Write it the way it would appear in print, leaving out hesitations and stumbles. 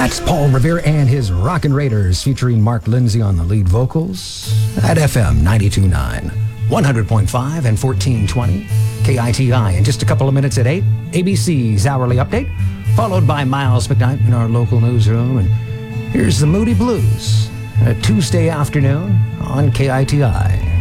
That's Paul Revere and his Rockin' Raiders featuring Mark Lindsay on the lead vocals at FM 92.9, 100.5 and 1420 KITI. In just a couple of minutes at 8, ABC's Hourly Update, followed by Miles McKnight in our local newsroom. And here's the Moody Blues, a Tuesday afternoon on KITI.